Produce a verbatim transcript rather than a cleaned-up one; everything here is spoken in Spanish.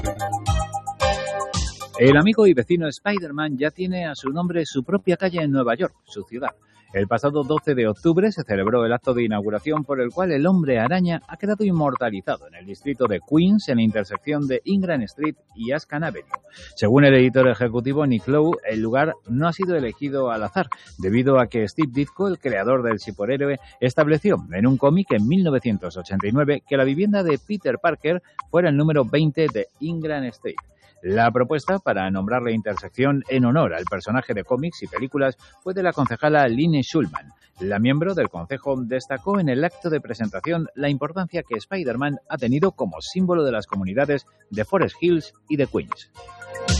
El amigo y vecino Spider-Man ya tiene a su nombre su propia calle en Nueva York, su ciudad. El pasado doce de octubre se celebró el acto de inauguración por el cual el Hombre Araña ha quedado inmortalizado en el distrito de Queens, en la intersección de Ingram Street y Ascan Avenue. Según el editor ejecutivo Nick Lowe, el lugar no ha sido elegido al azar, debido a que Steve Ditko, el creador del superhéroe, estableció en un cómic en mil novecientos ochenta y nueve que la vivienda de Peter Parker fuera el número veinte de Ingram Street. La propuesta para nombrar la intersección en honor al personaje de cómics y películas fue de la concejala Line Schulman. La miembro del concejo destacó en el acto de presentación la importancia que Spider-Man ha tenido como símbolo de las comunidades de Forest Hills y de Queens.